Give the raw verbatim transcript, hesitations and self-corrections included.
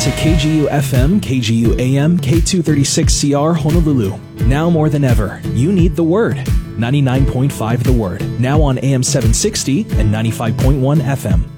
to K G U F M, K G U A M, K two thirty-six C R Honolulu. Now more than ever, you need the Word. ninety-nine point five The Word. Now on A M seven sixty and ninety-five point one F M.